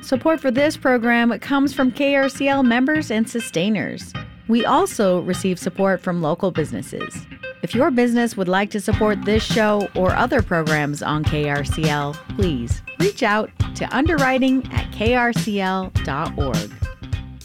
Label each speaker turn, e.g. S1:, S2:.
S1: Support for this program comes from KRCL members and sustainers. We also receive support from local businesses. If your business would like to support this show or other programs on KRCL, please reach out to underwriting@krcl.org.